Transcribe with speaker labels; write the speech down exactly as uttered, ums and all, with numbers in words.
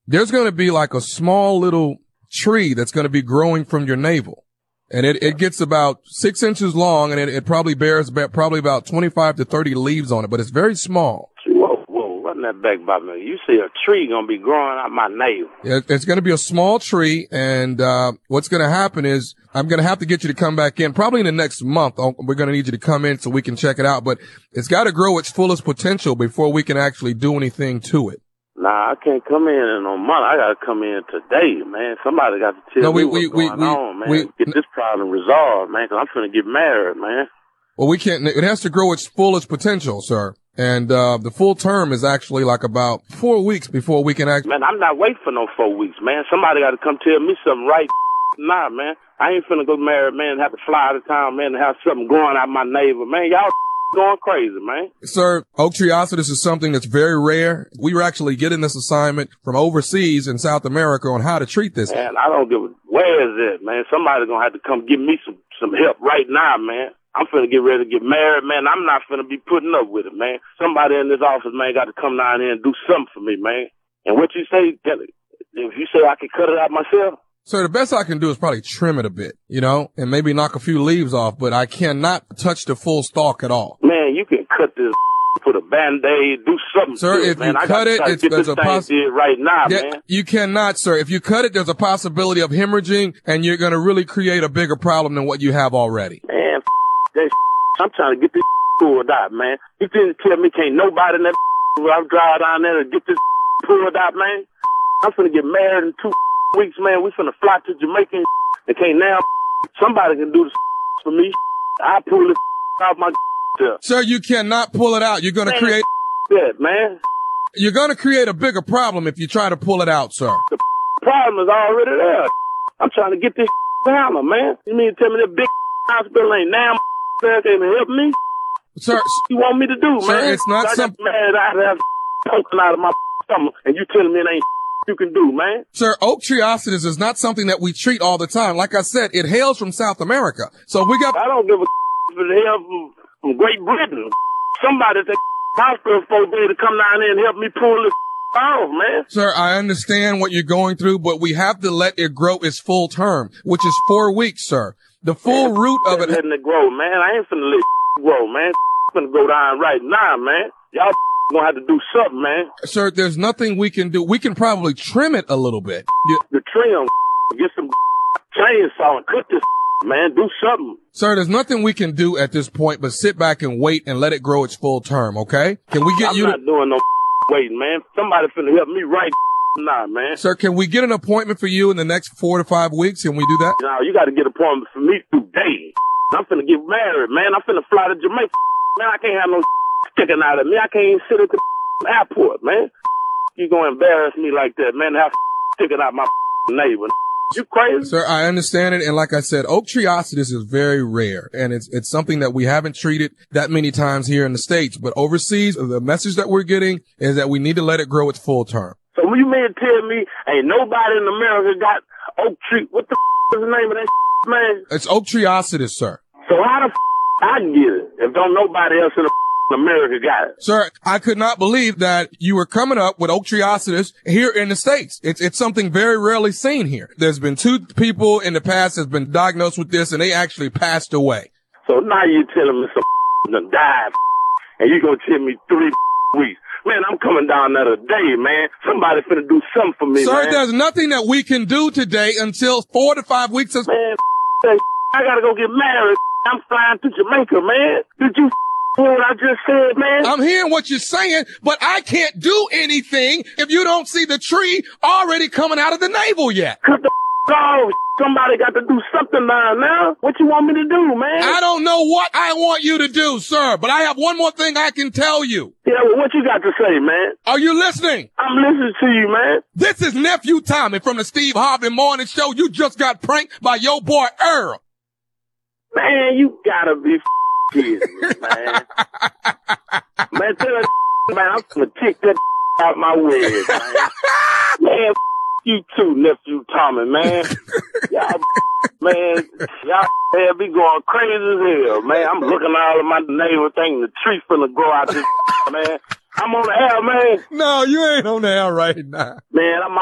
Speaker 1: there's going to be like a small little tree that's going to be growing from your navel. And it, it gets about six inches long, and it, it probably bears about, probably about twenty-five to thirty leaves on it, but it's very small.
Speaker 2: Whoa, whoa, run that back by me. You see a tree going to be growing out my navel.
Speaker 1: It, it's going to be a small tree, and uh what's going to happen is I'm going to have to get you to come back in probably in the next month. We're going to need you to come in so we can check it out, but it's got to grow its fullest potential before we can actually do anything to it.
Speaker 2: Nah, I can't come in in no month. I gotta come in today, man. Somebody got to tell
Speaker 1: no, we,
Speaker 2: me what's
Speaker 1: we,
Speaker 2: going
Speaker 1: we,
Speaker 2: on, man.
Speaker 1: We,
Speaker 2: get this problem resolved, man, because I'm finna get married, man.
Speaker 1: Well, we can't. It has to grow its fullest potential, sir. And uh the full term is actually like about four weeks before we can act.
Speaker 2: Man, I'm not waiting for no four weeks, man. Somebody got to come tell me something right now, man. I ain't finna go married, man, and have to fly out of town, man, and have something growing out my navel, man. Y'all going crazy, man.
Speaker 1: Sir, oak treeocetus is something that's very rare. We were actually getting this assignment from overseas in South America on how to treat this.
Speaker 2: Man, I don't give a, where is it, man? Somebody's gonna have to come give me some, some help right now, man. I'm finna get ready to get married, man. I'm not finna be putting up with it, man. Somebody in this office, man, got to come down here and do something for me, man. And what you say, if you say I can cut it out myself?
Speaker 1: Sir, the best I can do is probably trim it a bit, you know, and maybe knock a few leaves off, but I cannot touch the full stalk at all.
Speaker 2: Man, you can cut this, put a Band-Aid, do something.
Speaker 1: Sir,
Speaker 2: to
Speaker 1: if
Speaker 2: it, man.
Speaker 1: you
Speaker 2: I
Speaker 1: cut it,
Speaker 2: it's,
Speaker 1: it's, there's a possibility
Speaker 2: right now,
Speaker 1: yeah,
Speaker 2: man.
Speaker 1: You cannot, sir. If you cut it, there's a possibility of hemorrhaging, and you're going to really create a bigger problem than what you have already.
Speaker 2: Man, f- that I'm trying to get this pulled out, man. You didn't tell me can't nobody in that I'm drive down there to get this pulled out, man. I'm finna get married in two weeks, man. We finna fly to Jamaica and can't now. Somebody can do this for me. I pull it out my.
Speaker 1: Sir, you cannot pull it out. You're going to create.
Speaker 2: That, man.
Speaker 1: You're going to create a bigger problem if you try to pull it out, sir.
Speaker 2: The problem is already there. I'm trying to get this down, man. You mean to tell me that big hospital ain't now there can help me?
Speaker 1: Sir,
Speaker 2: what you want me to do,
Speaker 1: sir,
Speaker 2: man?
Speaker 1: it's not
Speaker 2: I
Speaker 1: something.
Speaker 2: Man, I have poking out of my stomach, and you telling me it ain't you can do, man.
Speaker 1: Sir, oak treeocetus is not something that we treat all the time. Like I said, it hails from South America. So we got.
Speaker 2: I don't give a for the hell from, from Great Britain. Somebody at the hospital supposed to be to come down there and help me pull this off, man.
Speaker 1: Sir, I understand what you're going through, but we have to let it grow its full term, which is four weeks, sir. The full
Speaker 2: man,
Speaker 1: root of it.
Speaker 2: Letting it grow, man. I ain't finna let it grow, man. I'm finna go down right now, man. Y'all gonna have to do something, man.
Speaker 1: Sir, there's nothing we can do. We can probably trim it a little bit. You,
Speaker 2: the trim, get some chainsaw and cut this, man. Do something.
Speaker 1: Sir, there's nothing we can do at this point but sit back and wait and let it grow its full term, okay? Can we get
Speaker 2: I'm
Speaker 1: you?
Speaker 2: I'm not
Speaker 1: to...
Speaker 2: doing no waiting, man. Somebody finna help me right now, man.
Speaker 1: Sir, can we get an appointment for you in the next four to five weeks? Can we do that?
Speaker 2: No, you got to get an appointment for me today. I'm finna get married, man. I'm finna fly to Jamaica. Man, I can't have no sticking out of me. I can't even sit at the airport, man. You gonna embarrass me like that, man? Have sticking out my neighbor. You crazy?
Speaker 1: Sir, I understand it. And like I said, oak treeocetus is very rare. And it's, it's something that we haven't treated that many times here in the States. But overseas, the message that we're getting is that we need to let it grow its full term.
Speaker 2: So when you mean to tell me ain't nobody in America got oak tree? What the f- is the name of that f- man?
Speaker 1: It's oak treeocetus, sir.
Speaker 2: So how the f- I get it if don't nobody else in the America got it?
Speaker 1: Sir, I could not believe that you were coming up with oak treeocetus here in the States. It's, it's something very rarely seen here. There's been two people in the past that's been diagnosed with this and they actually passed away.
Speaker 2: So now you're telling me some done died and you gonna tell me three weeks. Man, I'm coming down there today, man. Somebody finna do something for me,
Speaker 1: Sir,
Speaker 2: man.
Speaker 1: there's nothing that we can do today until four to five weeks. Of-
Speaker 2: man, I gotta go get married. I'm flying to Jamaica, man. Did you hear what I just said, man?
Speaker 1: I'm hearing what you're saying, but I can't do anything if you don't see the tree already coming out of the navel yet.
Speaker 2: Cut the off. Somebody got to do something down now. What you want me to do, man?
Speaker 1: I don't know what I want you to do, sir, but I have one more thing I can tell you.
Speaker 2: Yeah, well, what you got to say, man?
Speaker 1: Are you listening?
Speaker 2: I'm listening to you, man.
Speaker 1: This is Nephew Tommy from the Steve Harvey Morning Show. You just got pranked by your boy Earl.
Speaker 2: Man, you gotta be kidding me, man. Man, tell that man, I'm gonna take that out my way, man. Man, you too, Nephew Tommy, man. Y'all, man, y'all have me going crazy as hell, man. I'm looking all of my neighbor thinking the tree finna grow out this, man. I'm on the air, man.
Speaker 1: No, you ain't on the air right now.
Speaker 2: Man, I'm